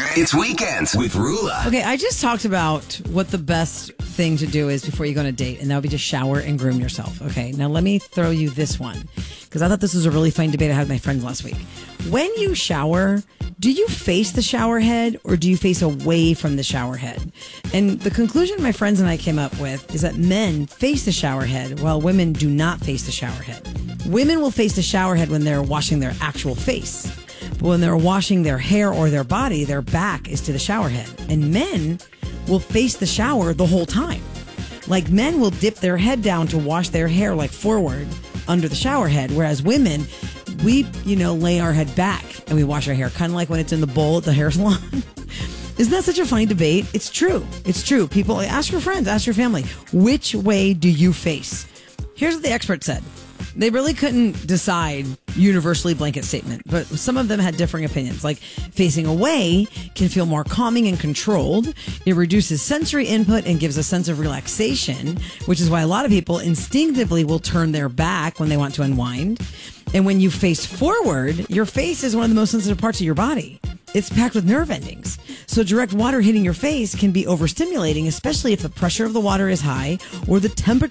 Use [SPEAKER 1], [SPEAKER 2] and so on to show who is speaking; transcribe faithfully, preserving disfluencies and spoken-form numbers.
[SPEAKER 1] It's Weekends with Rula.
[SPEAKER 2] Okay, I just talked about what the best thing to do is before you go on a date, and that would be to shower and groom yourself. Okay, now let me throw you this one, because I thought this was a really fun debate I had with my friends last week. When you shower, do you face the shower head or do you face away from the shower head? And the conclusion my friends and I came up with is that men face the shower head while women do not face the shower head. Women will face the shower head when they're washing their actual face. But when they're washing their hair or their body, their back is to the shower head. And men will face the shower the whole time. Like men will dip their head down to wash their hair like forward under the shower head, whereas women, we, you know, lay our head back and we wash our hair, kind of like when it's in the bowl at the hair salon. Isn't that such a funny debate? It's true. It's true. People, ask your friends, ask your family, which way do you face? Here's what the expert said. They really couldn't decide universally blanket statement, but some of them had differing opinions. Like facing away can feel more calming and controlled. It reduces sensory input and gives a sense of relaxation, which is why a lot of people instinctively will turn their back when they want to unwind. And when you face forward, your face is one of the most sensitive parts of your body. It's packed with nerve endings. So direct water hitting your face can be overstimulating, especially if the pressure of the water is high or the temperature